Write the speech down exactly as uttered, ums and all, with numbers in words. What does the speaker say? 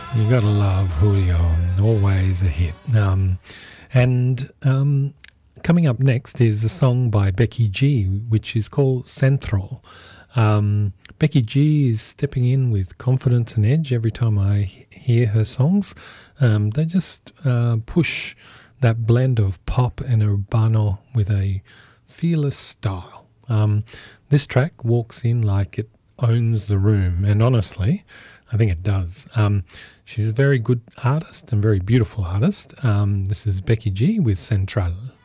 You gotta love Julio, always a hit. Um, and um, coming up next is a song by Becky G, which is called Central. Um, Becky G is stepping in with confidence and edge every time I hear her songs. Um, they just uh, push that blend of pop and urbano with a fearless style. Um, this track walks in like it owns the room, and honestly, I think it does. Um, she's a very good artist and very beautiful artist. Um, this is Becky G with Central.